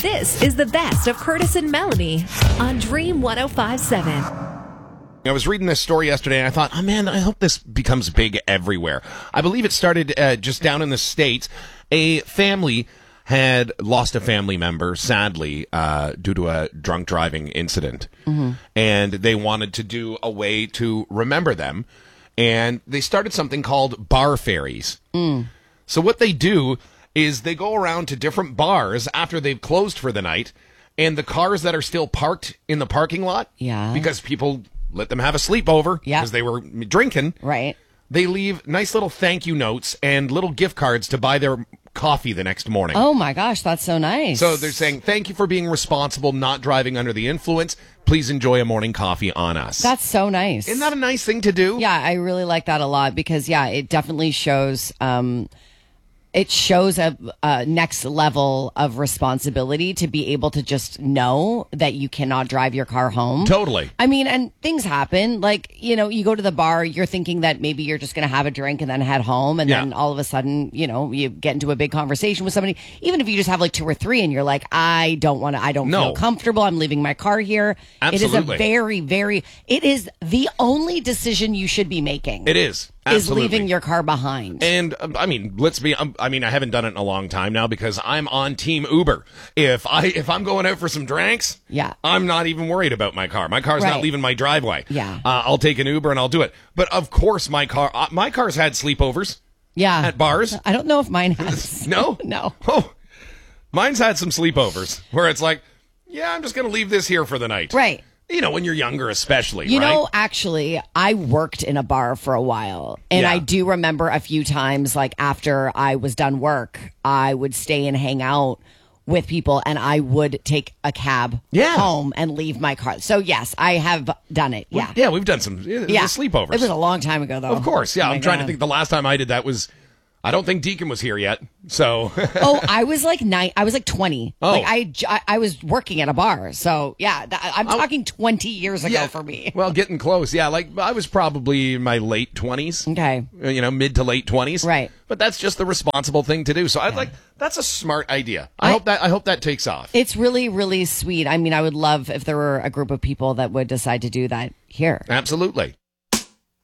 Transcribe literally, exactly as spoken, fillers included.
This is the best of Curtis and Melanie on Dream one oh five point seven. I was reading this story yesterday, and I thought, oh, man, I hope this becomes big everywhere. I believe it started uh, just down in the States. A family had lost a family member, sadly, uh, due to a drunk driving incident. Mm-hmm. And they wanted to do a way to remember them. And they started something called bar ferries. Mm. So what they do is they go around to different bars after they've closed for the night, and the cars that are still parked in the parking lot, yeah, because people let them have a sleepover because yeah. they were drinking, right? They leave nice little thank you notes and little gift cards to buy their coffee the next morning. Oh my gosh, that's so nice. So they're saying, thank you for being responsible, not driving under the influence. Please enjoy a morning coffee on us. That's so nice. Isn't that a nice thing to do? Yeah, I really like that a lot because, yeah, it definitely shows... Um, It shows a, a next level of responsibility to be able to just know that you cannot drive your car home. Totally. I mean, and things happen. Like, you know, you go to the bar, you're thinking that maybe you're just going to have a drink and then head home. And yeah. then all of a sudden, you know, you get into a big conversation with somebody. Even if you just have like two or three and you're like, I don't want to, I don't no. feel comfortable. I'm leaving my car here. Absolutely. It is a very, very, it is the only decision you should be making. It is. Absolutely. Is leaving your car behind. And, um, I mean, let's be, um, I mean, I haven't done it in a long time now because I'm on Team Uber. If, I, if I'm going out for some drinks, yeah. I'm not even worried about my car. My car's right. not leaving my driveway. Yeah. Uh, I'll take an Uber and I'll do it. But, of course, my car, uh, my car's had sleepovers. Yeah. At bars. I don't know if mine has. No? No. Oh, mine's had some sleepovers where it's like, yeah, I'm just going to leave this here for the night. Right. You know, when you're younger, especially, You right? know, actually, I worked in a bar for a while. And Yeah. I do remember a few times, like, after I was done work, I would stay and hang out with people, and I would take a cab Yeah. home and leave my car. So, yes, I have done it. Yeah. Yeah, we've done some yeah, yeah. sleepovers. It was a long time ago, though. Of course, yeah. Oh I'm my trying God. to think. The last time I did that was, I don't think Deacon was here yet. So. Oh, I was like nine. I was like twenty. Oh. Like I, j- I, I was working at a bar. So yeah, th- I'm talking twenty years ago yeah, for me. Well, getting close. Yeah, like I was probably in my late twenties. Okay. You know, mid to late twenties. Right. But that's just the responsible thing to do. So I'd like, that's a smart idea. I, I- hope that I hope that takes off. It's really, really sweet. I mean, I would love if there were a group of people that would decide to do that here. Absolutely.